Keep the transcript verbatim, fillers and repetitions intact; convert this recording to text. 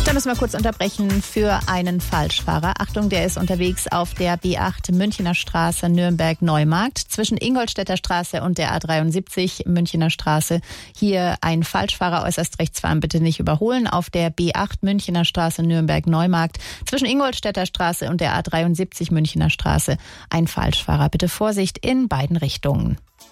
Da müssen wir kurz unterbrechen für einen Falschfahrer. Achtung, der ist unterwegs auf der B acht Münchener Straße Nürnberg-Neumarkt zwischen Ingolstädter Straße und der A dreiundsiebzig Münchener Straße. Hier ein Falschfahrer, äußerst rechts fahren, bitte nicht überholen. Auf der B acht Münchener Straße Nürnberg-Neumarkt zwischen Ingolstädter Straße und der A dreiundsiebzig Münchener Straße ein Falschfahrer. Bitte Vorsicht in beiden Richtungen.